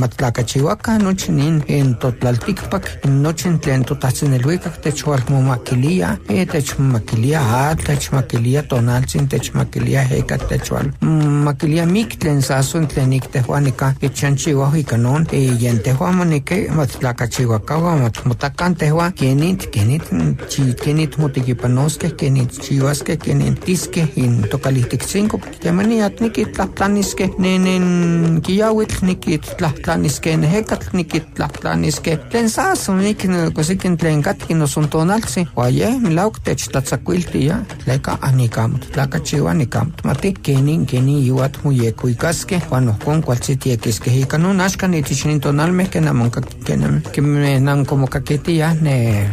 matlacachihuaca, noche en Totlalticpac, noche en Totatzinelhuicac, techhualmomaquilia, techmaquilia techmaquilia tonaltzin, techmaquilia heca, techhualmaquilia mictlen saso en tlenictehuanica, echanchihuajicanon, y en tehuamanique, matlacachihuacaua, matmotacantehua, kenit motiquipanosque, kenit chihuasque, kenit tisque, in tocaliticcinco, que maniat nikit tlahtlanisque, nenen kiawitl nikit tlahtlanisque, nehecatl nikit tlahtlanisque, tlen saso, nikin cosiquin tlen catkin no tonaltzi, oye, milauk techtlatzacuiltia, tleca anicamot, tlacachiua anicamot, mati, kenin iuat muyecuicasque, cuanohcon cualtzitiequisque, icanon axcan itichnin tonalme, que me nan como caquetia, ne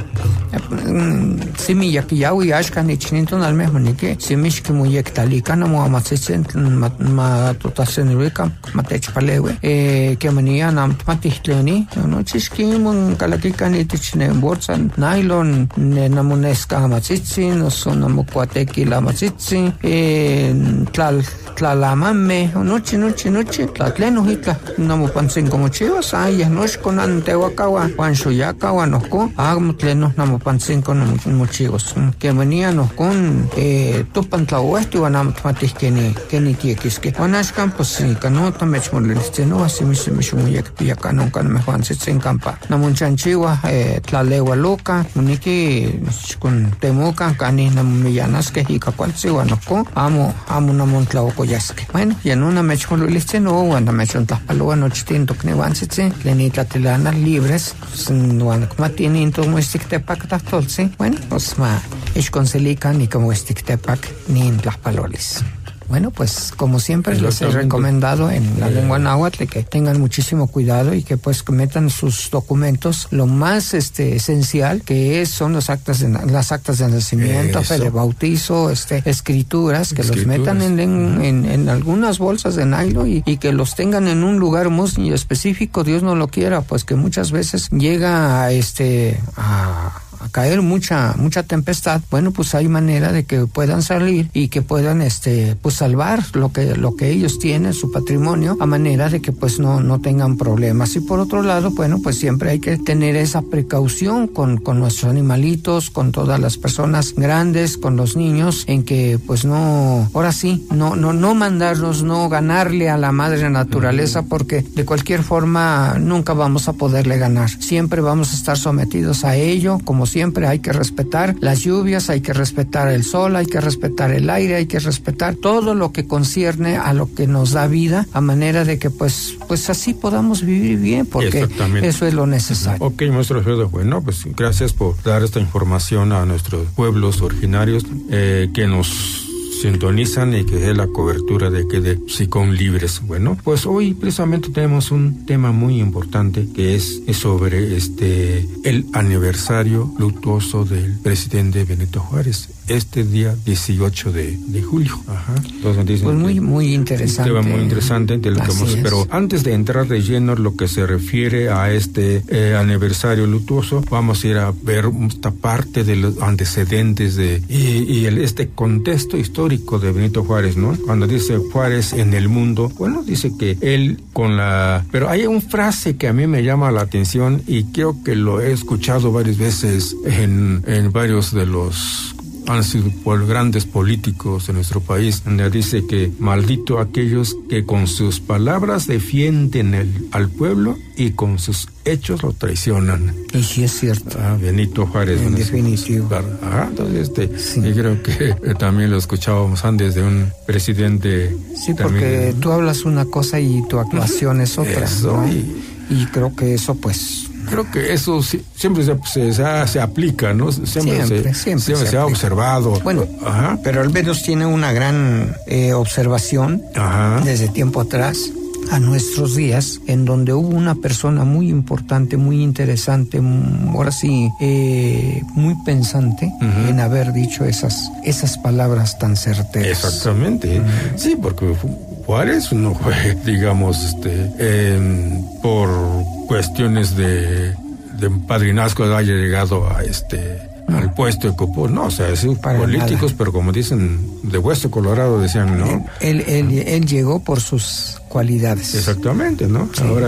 simi yaquiyawi axcan itichnin tonalme, manique, simixque muyectalica, no muamatzitzen, matutasenruica, matechpalewe, que manía namtmatichtleni, no chisquimun calaquican itichnen bolsan, nylon, namunesca amatzitzin, no son namucuatequi la amatzitzi, tlalamame, noche, tlatleno hitla, namupantzin como chivas, ay, noche con antehuacawa, juanxoyaca, huanoco, agmutleno, namupantzin con muchivos, que venían con tupantlahuesti, guanamtmatis que ni tiequisque, guanashcan, pues sí, canota, mechmolisteno, así mismuyek, piacanon, me juanzitzin campa, namunchanchiwa, tlalewa loca, muniki, con temuca, cani, namumillanas, que hicacualzi, guanoco, amo namuntlaoco yasque. Bueno, y en una mechmolisteno, cuando mechontlapalua, nochitinto, knewanzitzi, lenitlatilana libres, guanacmatini, into muestictepac, tachtolzi, bueno, pues ishconselica, ni como estictepac, ni en tlaspalolis. Bueno, pues como siempre les he recomendado en la lengua náhuatl que tengan muchísimo cuidado y que pues metan sus documentos lo más esencial que son las actas de nacimiento, fe de bautizo, escrituras, que los metan en algunas bolsas de nylon y que los tengan en un lugar muy específico. Dios no lo quiera, pues que muchas veces llega a caer mucha tempestad. Bueno, pues hay manera de que puedan salir y que puedan pues salvar lo que ellos tienen, su patrimonio, a manera de que pues no tengan problemas. Y por otro lado, bueno, pues siempre hay que tener esa precaución con nuestros animalitos, con todas las personas grandes, con los niños, en que pues no mandarnos, no ganarle a la madre naturaleza, porque de cualquier forma nunca vamos a poderle ganar. Siempre vamos a estar sometidos a ello. Como siempre hay que respetar las lluvias, hay que respetar el sol, hay que respetar el aire, hay que respetar todo lo que concierne a lo que nos da vida, a manera de que pues así podamos vivir bien, porque eso es lo necesario. Ok, maestro Alfredo, bueno, pues gracias por dar esta información a nuestros pueblos originarios que nos sintonizan y que es la cobertura de que de Sicón Libres. Bueno, pues hoy precisamente tenemos un tema muy importante que es sobre el aniversario luctuoso del presidente Benito Juárez, este día 18 de julio. Ajá. Entonces dicen pues muy interesante. Un tema muy interesante de lo que pero antes de entrar de lleno lo que se refiere a este aniversario luctuoso, vamos a ir a ver esta parte de los antecedentes y este contexto histórico de Benito Juárez, ¿no? Cuando dice Juárez en el mundo, bueno, dice que él pero hay una frase que a mí me llama la atención y creo que lo he escuchado varias veces en varios de los han sido por grandes políticos de nuestro país, donde dice que maldito aquellos que con sus palabras defienden al pueblo y con sus hechos lo traicionan. Y sí es cierto. Benito Juárez. En definitivo. Entonces y creo que también lo escuchábamos antes de un presidente. Sí, porque tú hablas una cosa y tu actuación es otra. Eso, ¿no? Y creo que eso pues... Creo que eso siempre se aplica, ¿no? Siempre se ha observado. Bueno, pero al menos tiene una gran observación desde tiempo atrás a nuestros días, en donde hubo una persona muy importante, muy interesante, ahora sí, muy pensante en haber dicho esas palabras tan certeras. Exactamente. Sí, porque Juárez no fue, digamos, por cuestiones de padrinazgo haya llegado a al puesto de copón, no, o sea, es políticos, pero como dicen, de Hueso Colorado decían, ¿no? Él llegó por sus cualidades. Exactamente, ¿no? Sí. Ahora